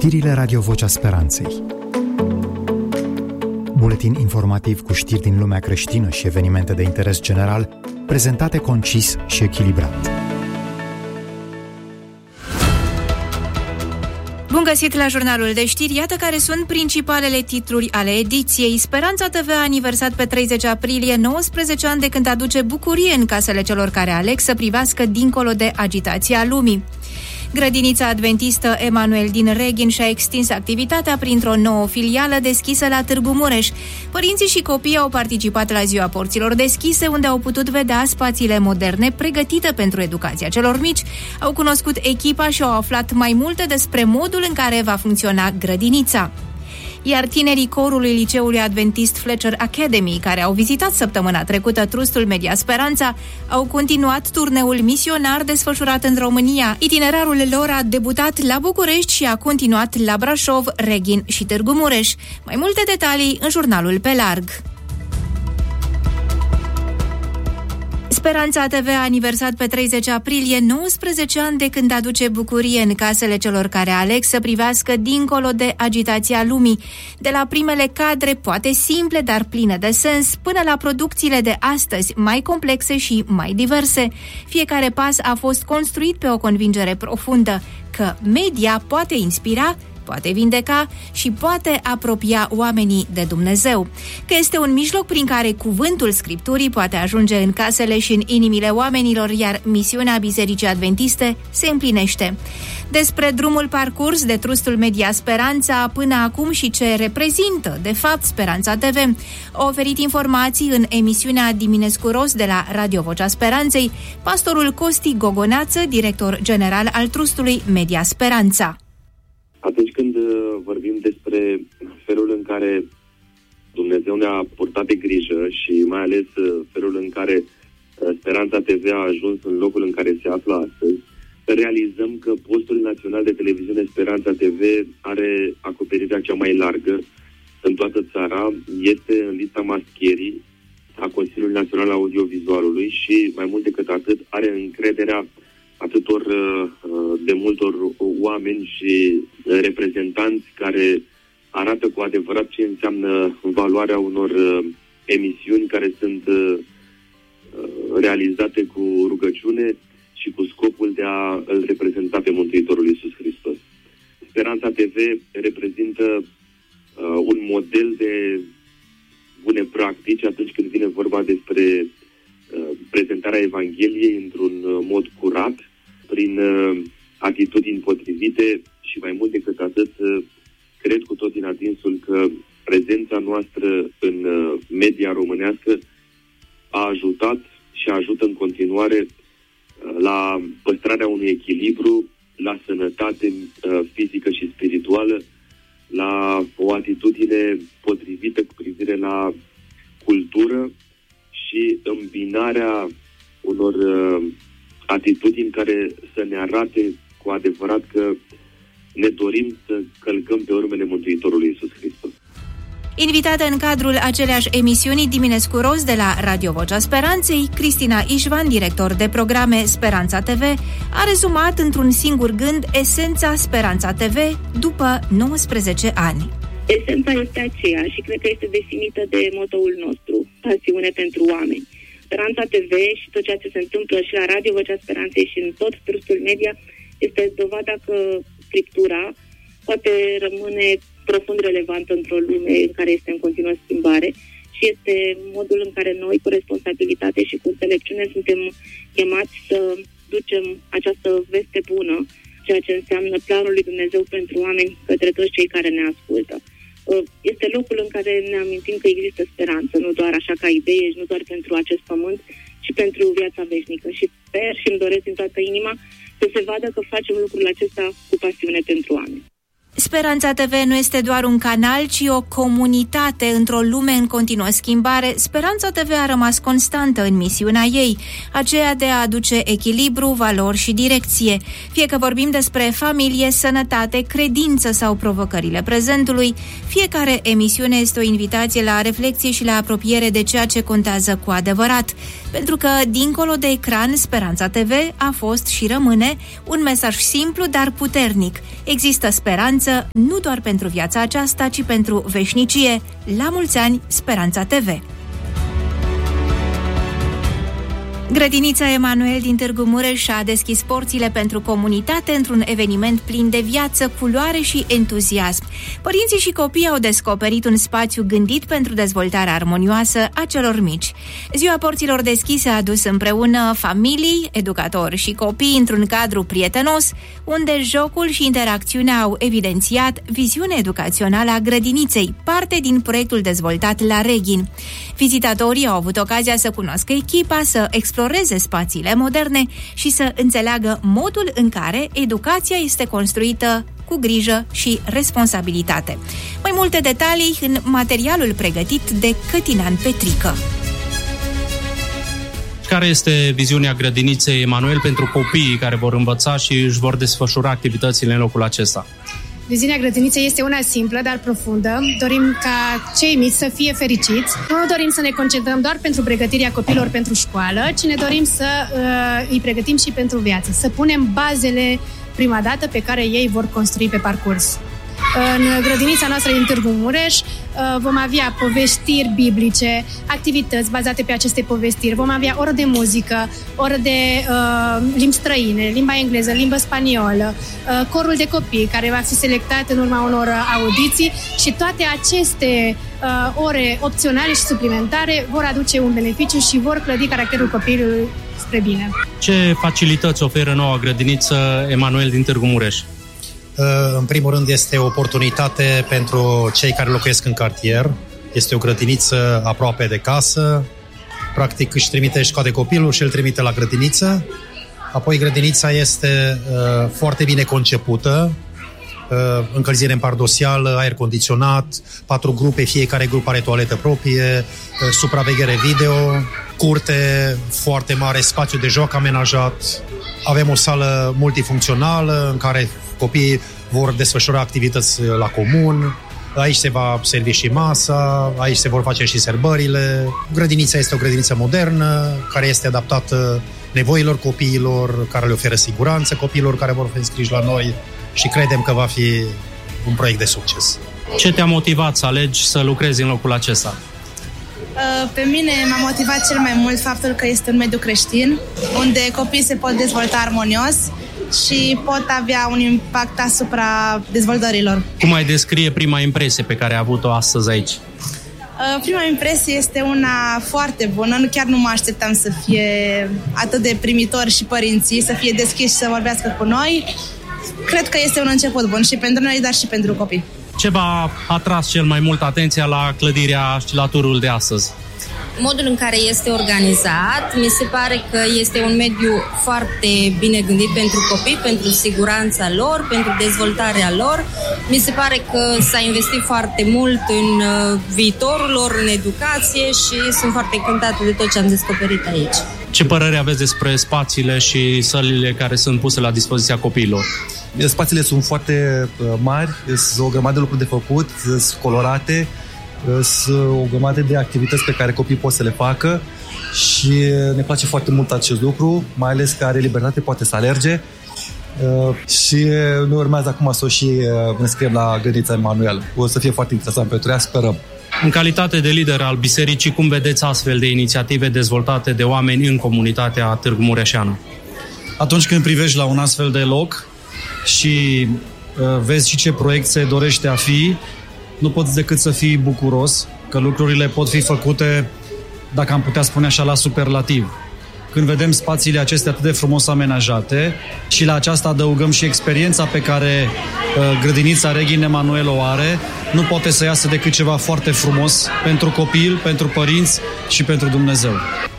Știrile Radio Vocea Speranței. Buletin informativ cu știri din lumea creștină și evenimente de interes general, prezentate concis și echilibrat. Bun găsit la jurnalul de știri, iată care sunt principalele titluri ale ediției. Speranța TV a aniversat pe 30 aprilie 19 ani de când aduce bucurie în casele celor care aleg să privească dincolo de agitația lumii. Grădinița adventistă Emanuel din Reghin și-a extins activitatea printr-o nouă filială deschisă la Târgu Mureș. Părinții și copiii au participat la ziua porților deschise, unde au putut vedea spațiile moderne pregătite pentru educația celor mici, au cunoscut echipa și au aflat mai multe despre modul în care va funcționa grădinița. Iar tinerii corului Liceului Adventist Fletcher Academy, care au vizitat săptămâna trecută Trustul Media Speranța, au continuat turneul misionar desfășurat în România. Itinerarul lor a debutat la București și a continuat la Brașov, Reghin și Târgu Mureș. Mai multe detalii în jurnalul pe larg. Speranța TV a aniversat pe 30 aprilie 19 ani de când aduce bucurie în casele celor care aleg să privească dincolo de agitația lumii. De la primele cadre, poate simple, dar pline de sens, până la producțiile de astăzi, mai complexe și mai diverse. Fiecare pas a fost construit pe o convingere profundă că media poate inspira, poate vindeca și poate apropia oamenii de Dumnezeu, că este un mijloc prin care cuvântul Scripturii poate ajunge în casele și în inimile oamenilor, iar misiunea Bisericii Adventiste se împlinește. Despre drumul parcurs de Trustul Media Speranța până acum și ce reprezintă, de fapt, Speranța TV, au oferit informații în emisiunea Diminescu Ros de la Radio Vocea Speranței pastorul Costi Gogoneață, director general al Trustului Media Speranța. Atunci când vorbim despre felul în care Dumnezeu ne-a purtat de grijă și mai ales felul în care Speranța TV a ajuns în locul în care se află astăzi, realizăm că postul național de televiziune Speranța TV are acoperirea cea mai largă în toată țara, este în lista maschierii a Consiliului Național Audiovizualului și, mai mult decât atât, are încrederea atâtor de multor oameni și reprezentanți care arată cu adevărat ce înseamnă valoarea unor emisiuni care sunt realizate cu rugăciune și cu scopul de a îl reprezenta pe Mântuitorul Iisus Hristos. Speranța TV reprezintă un model de bune practici atunci când vine vorba despre prezentarea Evangheliei într-un mod curat, prin atitudini potrivite și mai mult decât atât, cred cu tot din adinsul că prezența noastră în media românească a ajutat și ajută în continuare la păstrarea unui echilibru, la sănătate fizică și spirituală, la o atitudine potrivită cu privire la cultură și îmbinarea unor atitudini care să ne arate cu adevărat că ne dorim să călcăm pe urmele Mântuitorului Iisus Hristos. Invitată în cadrul aceleași emisiuni Diminescu Ros de la Radio Vocea Speranței, Cristina Ișvan, director de programe Speranța TV, a rezumat într-un singur gând esența Speranța TV după 19 ani. Esența este aceea și cred că este definită de motoul nostru, pasiune pentru oameni. Speranța TV și tot ceea ce se întâmplă și la Radio Vocea Speranței și în tot Trustul Media este dovada că Scriptura poate rămâne profund relevantă într-o lume în care este în continuă schimbare și este modul în care noi, cu responsabilitate și cu înțelepciune, suntem chemați să ducem această veste bună, ceea ce înseamnă planul lui Dumnezeu pentru oameni către toți cei care ne ascultă. Este locul în care ne amintim că există speranță, nu doar așa ca idee, nu doar pentru acest pământ, ci pentru viața veșnică. Și sper și îmi doresc din toată inima să se vadă că facem lucrul acesta cu pasiune pentru oameni. Speranța TV nu este doar un canal, ci o comunitate într-o lume în continuă schimbare. Speranța TV a rămas constantă în misiunea ei, aceea de a aduce echilibru, valori și direcție. Fie că vorbim despre familie, sănătate, credință sau provocările prezentului, fiecare emisiune este o invitație la reflexie și la apropiere de ceea ce contează cu adevărat. Pentru că, dincolo de ecran, Speranța TV a fost și rămâne un mesaj simplu, dar puternic. Există speranță însă nu doar pentru viața aceasta, ci pentru veșnicie. La mulți ani, Speranța TV! Grădinița Emanuel din Târgu Mureș a deschis porțile pentru comunitate într-un eveniment plin de viață, culoare și entuziasm. Părinții și copiii au descoperit un spațiu gândit pentru dezvoltarea armonioasă a celor mici. Ziua porților deschise a adus împreună familii, educatori și copii într-un cadru prietenos, unde jocul și interacțiunea au evidențiat viziunea educațională a grădiniței, parte din proiectul dezvoltat la Reghin. Vizitatorii au avut ocazia să cunoască echipa, să exploreze spațiile moderne și să înțeleagă modul în care educația este construită cu grijă și responsabilitate. Mai multe detalii în materialul pregătit de Cătinan Petrică. Care este viziunea grădiniței Emanuel pentru copiii care vor învăța și își vor desfășura activitățile în locul acesta? Viziunea grădiniței este una simplă, dar profundă. Dorim ca cei mici să fie fericiți. Nu dorim să ne concentrăm doar pentru pregătirea copiilor pentru școală, ci ne dorim să îi pregătim și pentru viață. Să punem bazele prima dată pe care ei vor construi pe parcurs. În grădinița noastră din Târgu Mureș vom avea povestiri biblice, activități bazate pe aceste povestiri. Vom avea oră de muzică, oră de limbi străine, limba engleză, limba spaniolă, corul de copii care va fi selectat în urma unor audiții și toate aceste ore opționale și suplimentare vor aduce un beneficiu și vor clădi caracterul copilului spre bine. Ce facilități oferă noua grădiniță Emanuel din Târgu Mureș? În primul rând este o oportunitate pentru cei care locuiesc în cartier. Este o grădiniță aproape de casă. Practic își scoate copilul și îl trimite la grădiniță. Apoi grădinița este foarte bine concepută. Încălzire în pardosială, aer condiționat, 4 grupe, fiecare grup are toaletă proprie, supraveghere video, curte foarte mare, spațiu de joc amenajat. Avem o sală multifuncțională în care copiii vor desfășura activități la comun. Aici se va servi și masa, aici se vor face și serbările. Grădinița este o grădiniță modernă, care este adaptată nevoilor copiilor, care le oferă siguranță copiilor care vor fi înscriși la noi și credem că va fi un proiect de succes. Ce te-a motivat să alegi să lucrezi în locul acesta? Pe mine m-a motivat cel mai mult faptul că este un mediu creștin, unde copiii se pot dezvolta armonios și pot avea un impact asupra dezvoltărilor. Cum ai descrie prima impresie pe care ai avut-o astăzi aici? Prima impresie este una foarte bună, chiar nu mă așteptam să fie atât de primitori și părinții, să fie deschiși să vorbească cu noi. Cred că este un început bun și pentru noi, dar și pentru copii. Ce v-a atras cel mai mult atenția la clădirea și la turul de astăzi? Modul în care este organizat, mi se pare că este un mediu foarte bine gândit pentru copii, pentru siguranța lor, pentru dezvoltarea lor. Mi se pare că s-a investit foarte mult în viitorul lor, în educație și sunt foarte încântată de tot ce am descoperit aici. Ce părere aveți despre spațiile și sălile care sunt puse la dispoziția copiilor? Spațiile sunt foarte mari, sunt o grămadă de lucruri de făcut, sunt colorate, sunt o grămadă de activități pe care copiii pot să le facă și ne place foarte mult acest lucru, mai ales că are libertate, poate să alerge și noi urmează acum să o și înscriem la grădinița Emanuel. O să fie foarte interesant pentru ea, sperăm. În calitate de lider al bisericii, cum vedeți astfel de inițiative dezvoltate de oameni în comunitatea Târgu Mureșeană? Atunci când privești la un astfel de loc și vezi și ce proiect se dorește a fi, nu poți decât să fii bucuros că lucrurile pot fi făcute, dacă am putea spune așa, la superlativ. Când vedem spațiile acestea atât de frumos amenajate și la aceasta adăugăm și experiența pe care grădinița Reghin Emanuel o are, nu poate să iasă decât ceva foarte frumos pentru copil, pentru părinți și pentru Dumnezeu.